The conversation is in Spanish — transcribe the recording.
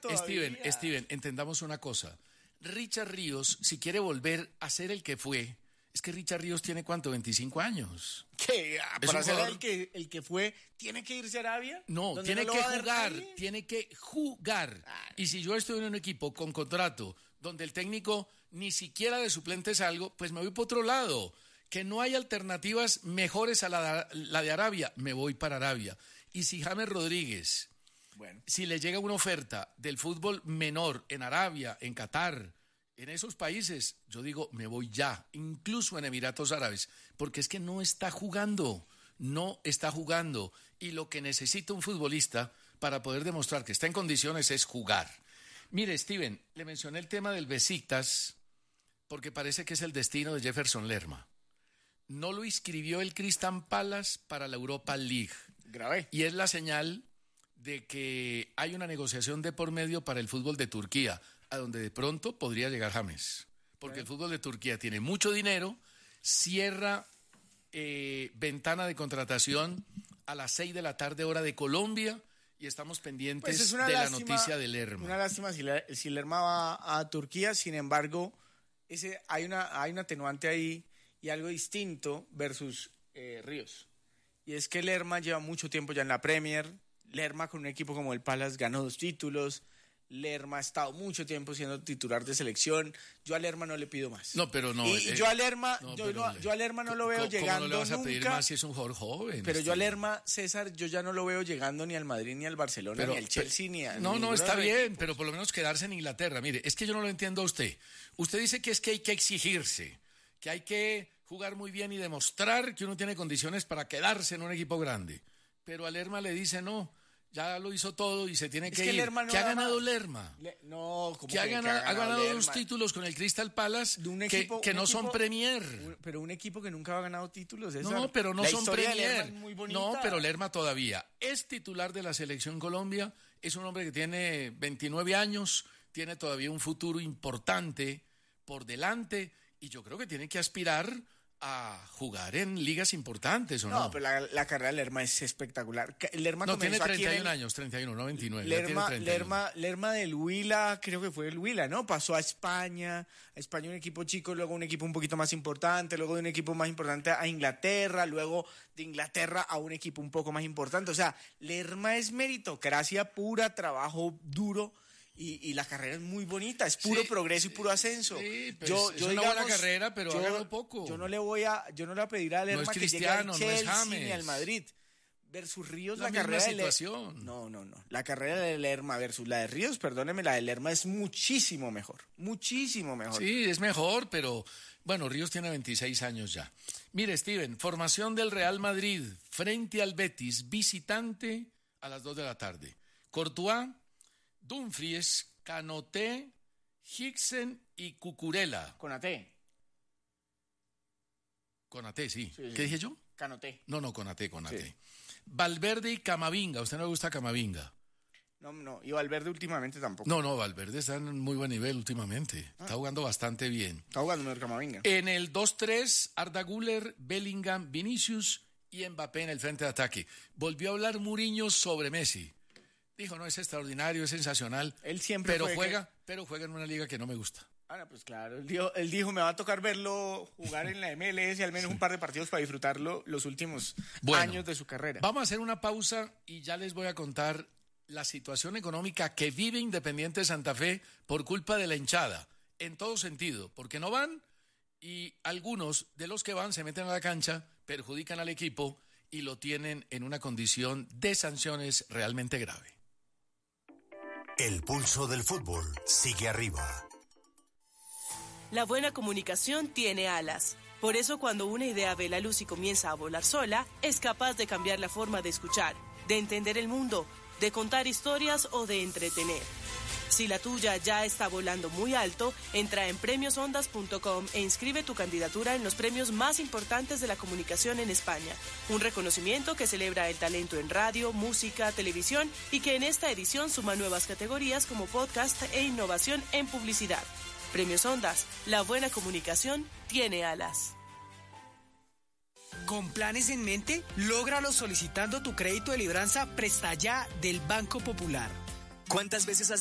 todavía. Steven, entendamos una cosa. Richard Ríos, si quiere volver a ser el que fue, es que Richard Ríos tiene ¿cuánto? 25 años. ¿Qué? Es ¿Para un ser jugador- el que fue, tiene que irse a Arabia? No, ¿Donde tiene lo que va a ver jugar, nadie? tiene que jugar. Y si yo estoy en un equipo con contrato donde el técnico ni siquiera de suplente salgo, pues me voy por otro lado. Que no hay alternativas mejores a la de Arabia, me voy para Arabia. Y si James Rodríguez, Bueno, si le llega una oferta del fútbol menor en Arabia, en Qatar, en esos países, yo digo, me voy ya, incluso en Emiratos Árabes, porque es que no está jugando. Y lo que necesita un futbolista para poder demostrar que está en condiciones es jugar. Mire, Steven, le mencioné el tema del Besiktas porque parece que es el destino de Jefferson Lerma. No lo inscribió el Crystal Palace para la Europa League. grave. Y es la señal de que hay una negociación de por medio para el fútbol de Turquía, a donde de pronto podría llegar James. Porque el fútbol de Turquía tiene mucho dinero, cierra ventana de contratación a las 6 de la tarde, hora de Colombia, y estamos pendientes Pues es una de lástima, la noticia de Lerma. Una lástima si Lerma va a Turquía, sin embargo, hay un atenuante ahí y algo distinto versus Ríos. Y es que Lerma lleva mucho tiempo ya en la Premier. Lerma con un equipo como el Palace ganó 2 títulos. Lerma ha estado mucho tiempo siendo titular de selección. Yo a Lerma no le pido más. No, pero no. Y yo a Lerma, no, yo a Lerma no lo veo ¿Cómo llegando no le vas a pedir nunca. más si es un jugador joven? Pero yo a Steven? Lerma, César, yo ya no lo veo llegando ni al Madrid, ni al Barcelona, ni al Chelsea, ni a No, ninguno está de los bien, equipos. pero por lo menos quedarse en Inglaterra. Mire, es que yo no lo entiendo a usted. Usted dice que es que hay que exigirse, que hay que jugar muy bien y demostrar que uno tiene condiciones para quedarse en un equipo grande. Pero a Lerma le dice no, ya lo hizo todo y se tiene Es que que ir. Lerma no ¿Qué ha da ganado más. Lerma? No, como Que ha ganado Lerma? 2 títulos con el Crystal Palace De un que equipo- que un no son equipo- Premier. Pero un equipo que nunca ha ganado títulos, César. No, pero no La son historia de Lerma Premier. es muy bonita. No, pero Lerma todavía es titular de la Selección Colombia. Es un hombre que tiene 29 años, tiene todavía un futuro importante por delante y yo creo que tiene que aspirar a jugar en ligas importantes, ¿o no? No, pero la carrera de Lerma es espectacular. Lerma No, tiene comenzó aquí 31 años, 31, no 29. ya Lerma, tiene 31. Lerma del Huila, creo que fue el Huila, ¿no? Pasó a España un equipo chico, luego un equipo un poquito más importante, luego de un equipo más importante a Inglaterra, luego de Inglaterra a un equipo un poco más importante. O sea, Lerma es meritocracia pura, trabajo duro. Y la carrera es muy bonita, es puro Sí, progreso y puro ascenso. sí, pues, es una buena carrera, pero ha ganado poco. Yo no le voy a pedir a Lerma es que llegue Cristiano, al no es Chelsea James. ni al Madrid. Versus Ríos, La la misma carrera situación. No. La carrera de Lerma versus la de Ríos, perdóneme, la de Lerma es muchísimo mejor. Muchísimo mejor. Sí, es mejor, pero bueno, Ríos tiene 26 años ya. Mire, Steven, formación del Real Madrid frente al Betis, visitante a las 2 de la tarde. Courtois, Dumfries, Canoté, Hicksen y Cucurella. Konaté. Conaté, sí. Sí. ¿Qué dije yo? Canoté. No, Conaté. Sí. Valverde y Camavinga. ¿A usted no le gusta Camavinga? No. Y Valverde últimamente tampoco. No, Valverde está en muy buen nivel últimamente. Está jugando bastante bien. Está jugando mejor Camavinga. En el 2-3, Arda Güler, Bellingham, Vinicius y Mbappé en el frente de ataque. Volvió a hablar Mourinho sobre Messi. Dijo, no, es extraordinario, es sensacional. Él siempre pero fue juega en una liga que no me gusta. No, pues claro, él dijo, me va a tocar verlo jugar en la MLS y al menos un par de partidos para disfrutarlo los últimos años de su carrera. Vamos a hacer una pausa y ya les voy a contar la situación económica que vive Independiente Santa Fe por culpa de la hinchada, en todo sentido, porque no van y algunos de los que van se meten a la cancha, perjudican al equipo y lo tienen en una condición de sanciones realmente grave. El pulso del fútbol sigue arriba. La buena comunicación tiene alas. Por eso cuando una idea ve la luz y comienza a volar sola, es capaz de cambiar la forma de escuchar, de entender el mundo, de contar historias o de entretener. Si la tuya ya está volando muy alto, entra en premiosondas.com e inscribe tu candidatura en los premios más importantes de la comunicación en España. Un reconocimiento que celebra el talento en radio, música, televisión y que en esta edición suma nuevas categorías como podcast e innovación en publicidad. Premios Ondas, la buena comunicación tiene alas. Con planes en mente, lógralo solicitando tu crédito de libranza Presta Ya del Banco Popular. ¿Cuántas veces has